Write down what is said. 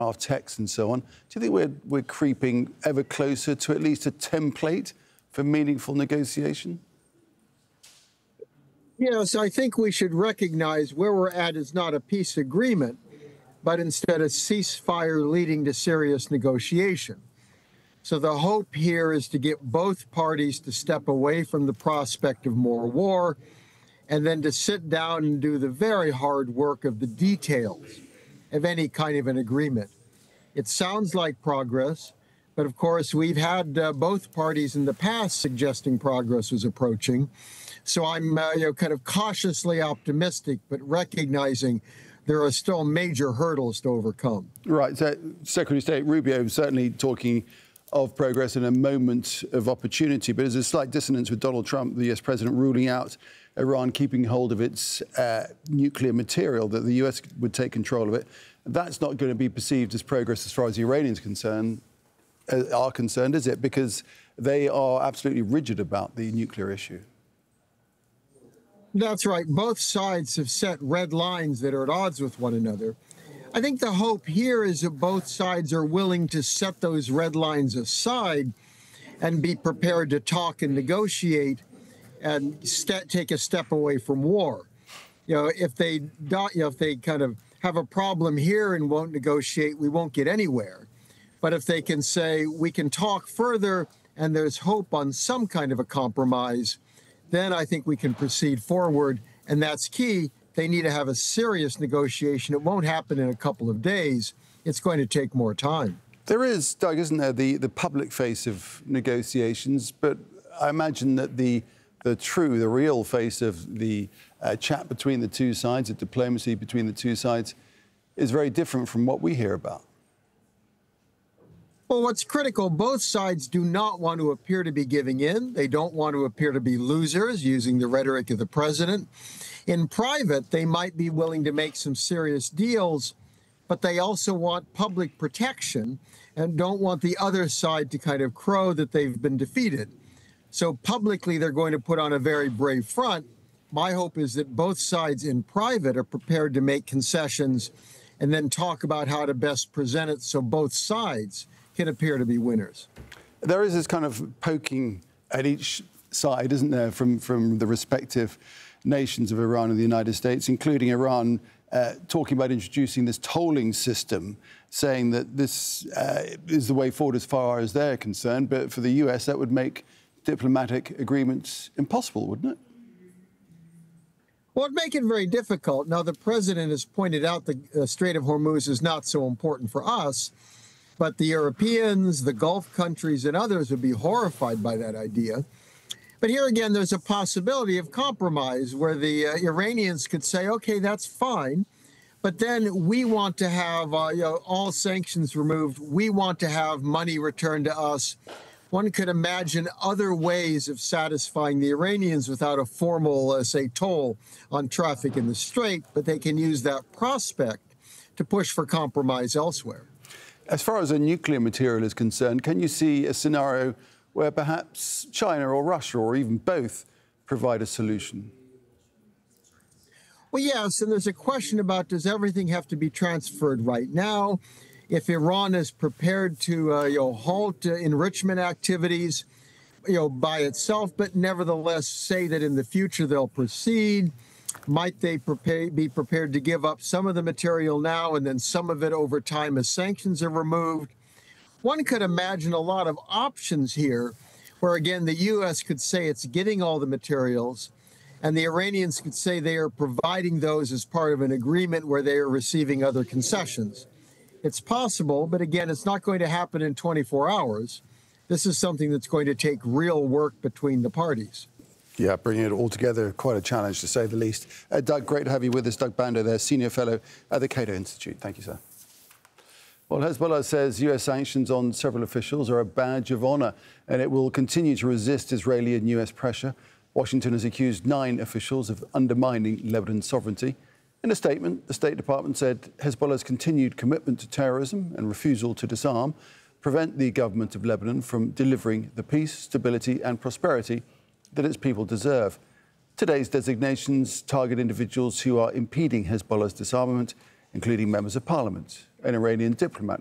our texts and so on. Do you think we're creeping ever closer to at least a template for meaningful negotiation? Yes, I think we should recognize where we're at is not a peace agreement, but instead a ceasefire leading to serious negotiation. So the hope here is to get both parties to step away from the prospect of more war and then to sit down and do the very hard work of the details of any kind of an agreement. It sounds like progress, but of course we've had both parties in the past suggesting progress was approaching. So I'm kind of cautiously optimistic, but recognizing there are still major hurdles to overcome. Right. So Secretary of State Rubio certainly talking of progress in a moment of opportunity, but there's a slight dissonance with Donald Trump, the US president, ruling out Iran keeping hold of its nuclear material, that the US would take control of it. That's not going to be perceived as progress as far as the Iranians are concerned, is it? Because they are absolutely rigid about the nuclear issue. That's right. Both sides have set red lines that are at odds with one another. I think the hope here is that both sides are willing to set those red lines aside and be prepared to talk and negotiate and take a step away from war. If they kind of have a problem here and won't negotiate, we won't get anywhere. But if they can say we can talk further and there's hope on some kind of a compromise, then I think we can proceed forward. And that's key. They need to have a serious negotiation. It won't happen in a couple of days. It's going to take more time. There is, Doug, isn't there, the public face of negotiations, but I imagine that the real face of the chat between the two sides, the diplomacy between the two sides, is very different from what we hear about. Well, what's critical, both sides do not want to appear to be giving in. They don't want to appear to be losers, using the rhetoric of the president. In private, they might be willing to make some serious deals, but they also want public protection and don't want the other side to kind of crow that they've been defeated. So publicly, they're going to put on a very brave front. My hope is that both sides in private are prepared to make concessions and then talk about how to best present it so both sides can appear to be winners. There is this kind of poking at each side, isn't there, from the respective nations of Iran and the United States, including Iran, talking about introducing this tolling system, saying that this is the way forward as far as they're concerned. But for the US, that would make diplomatic agreements impossible, wouldn't it? Well, it'd make it very difficult. Now, the president has pointed out the Strait of Hormuz is not so important for us, but the Europeans, the Gulf countries, and others would be horrified by that idea. But here again, there's a possibility of compromise where the Iranians could say, OK, that's fine, but then we want to have all sanctions removed. We want to have money returned to us. One could imagine other ways of satisfying the Iranians without a formal, say, toll on traffic in the Strait, but they can use that prospect to push for compromise elsewhere. As far as the nuclear material is concerned, can you see a scenario where perhaps China or Russia or even both provide a solution? Well, yes, and there's a question about, does everything have to be transferred right now? If Iran is prepared to halt enrichment activities, by itself, but nevertheless say that in the future they'll proceed, might they be prepared to give up some of the material now and then some of it over time as sanctions are removed? One could imagine a lot of options here where, again, the U.S. could say it's getting all the materials and the Iranians could say they are providing those as part of an agreement where they are receiving other concessions. It's possible, but again, it's not going to happen in 24 hours. This is something that's going to take real work between the parties. Yeah, bringing it all together, quite a challenge to say the least. Doug, great to have you with us. Doug Bando there, Senior Fellow at the Cato Institute. Thank you, sir. Well, Hezbollah says US sanctions on several officials are a badge of honour and it will continue to resist Israeli and US pressure. Washington has accused 9 officials of undermining Lebanon's sovereignty. In a statement, the State Department said Hezbollah's continued commitment to terrorism and refusal to disarm prevent the government of Lebanon from delivering the peace, stability and prosperity that its people deserve. Today's designations target individuals who are impeding Hezbollah's disarmament, including members of parliament an Iranian diplomat.